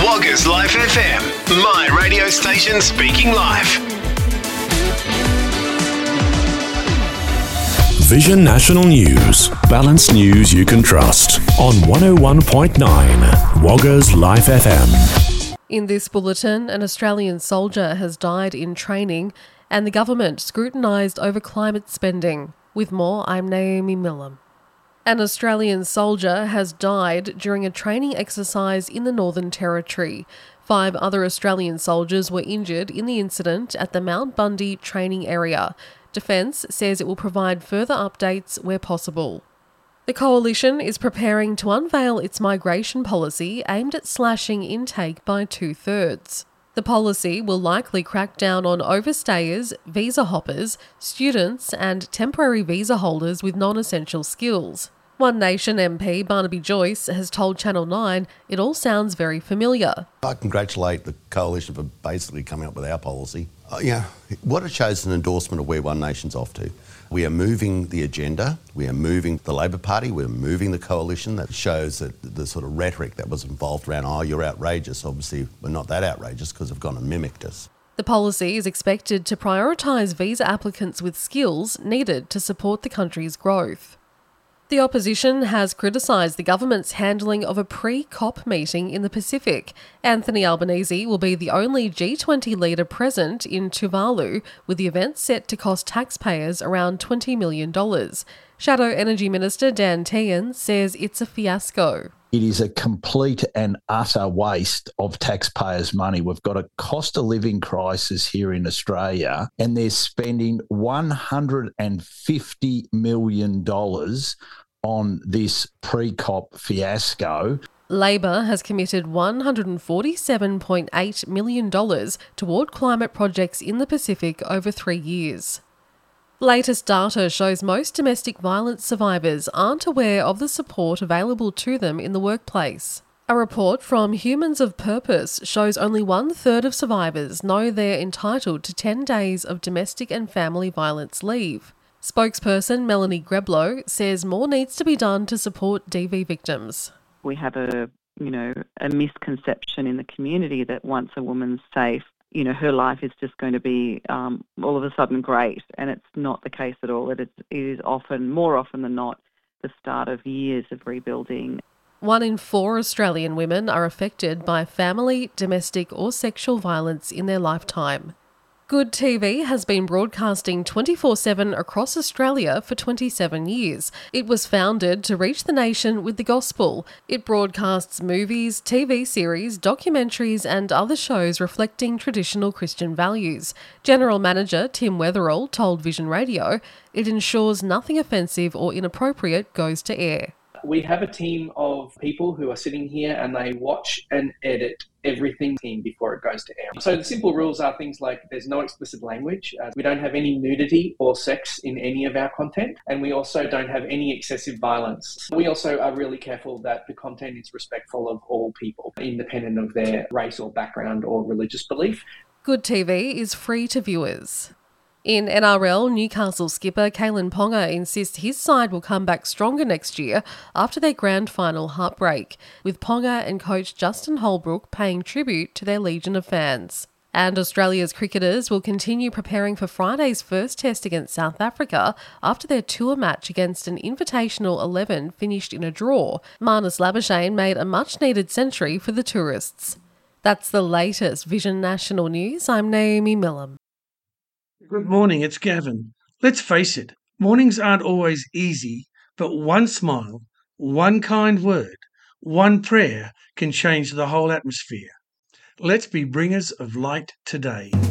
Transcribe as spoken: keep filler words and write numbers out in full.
Woggers Life F M, my radio station speaking live. Vision National News, balanced news you can trust on one oh one point nine Woggers Life F M. In this bulletin, an Australian soldier has died in training and the government scrutinised over climate spending. With more, I'm Naomi Millam. An Australian soldier has died during a training exercise in the Northern Territory. Five other Australian soldiers were injured in the incident at the Mount Bundy training area. Defence says it will provide further updates where possible. The Coalition is preparing to unveil its migration policy aimed at slashing intake by two-thirds. The policy will likely crack down on overstayers, visa hoppers, students and temporary visa holders with non-essential skills. One Nation M P Barnaby Joyce has told Channel nine it all sounds very familiar. I congratulate the Coalition for basically coming up with our policy. Uh, yeah, what it shows is an endorsement of where One Nation's off to. We are moving the agenda, we are moving the Labor Party, we're moving the Coalition. That shows that the sort of rhetoric that was involved around, oh, you're outrageous. Obviously, we're not that outrageous because they've gone and mimicked us. The policy is expected to prioritise visa applicants with skills needed to support the country's growth. The opposition has criticised the government's handling of a pre-COP meeting in the Pacific. Anthony Albanese will be the only G twenty leader present in Tuvalu, with the event set to cost taxpayers around twenty million dollars. Shadow Energy Minister Dan Tehan says it's a fiasco. It is a complete and utter waste of taxpayers' money. We've got a cost of living crisis here in Australia, and they're spending one hundred fifty million dollars on this pre-COP fiasco. Labor has committed one hundred forty-seven point eight million dollars toward climate projects in the Pacific over three years. Latest data shows most domestic violence survivors aren't aware of the support available to them in the workplace. A report from Humans of Purpose shows only one-third of survivors know they're entitled to ten days of domestic and family violence leave. Spokesperson Melanie Greblow says more needs to be done to support D V victims. We have a, you know, a misconception in the community that once a woman's safe, you know, her life is just going to be um, all of a sudden great, and it's not the case at all. It is, it is often, more often than not, the start of years of rebuilding. One in four Australian women are affected by family, domestic or sexual violence in their lifetime. Good T V has been broadcasting twenty-four seven across Australia for twenty-seven years. It was founded to reach the nation with the gospel. It broadcasts movies, T V series, documentaries and other shows reflecting traditional Christian values. General Manager Tim Weatherall told Vision Radio it ensures nothing offensive or inappropriate goes to air. We have a team of people who are sitting here and they watch and edit everything before it goes to air. So the simple rules are things like there's no explicit language, uh, we don't have any nudity or sex in any of our content, and we also don't have any excessive violence. We also are really careful that the content is respectful of all people, independent of their race or background or religious belief. Good T V is free to viewers. In N R L, Newcastle skipper Kalen Ponga insists his side will come back stronger next year after their grand final heartbreak, with Ponga and coach Justin Holbrook paying tribute to their legion of fans. And Australia's cricketers will continue preparing for Friday's first test against South Africa after their tour match against an Invitational eleven finished in a draw. Marnus Labuschagne made a much-needed century for the tourists. That's the latest Vision National News. I'm Naomi Millam. Good morning, it's Gavin. Let's face it, mornings aren't always easy, but one smile, one kind word, one prayer can change the whole atmosphere. Let's be bringers of light today.